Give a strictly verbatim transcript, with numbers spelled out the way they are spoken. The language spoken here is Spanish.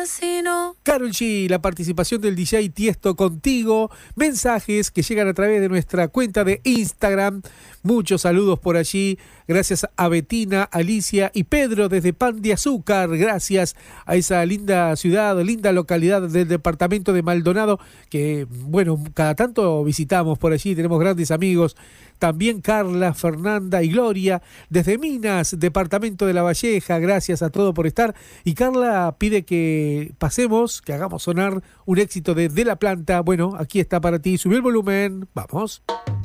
Karol G, la participación del D J Tiesto contigo, mensajes que llegan a través de nuestra cuenta de Instagram, muchos saludos por allí, gracias a Betina, Alicia y Pedro desde Pan de Azúcar, gracias a esa linda ciudad, linda localidad del departamento de Maldonado, que bueno, cada tanto visitamos por allí, tenemos grandes amigos. También Carla, Fernanda y Gloria desde Minas, departamento de La Valleja, gracias a todos por estar. Y Carla pide que pasemos, que hagamos sonar un éxito de De La Planta. Bueno, aquí está para ti, subí el volumen, vamos.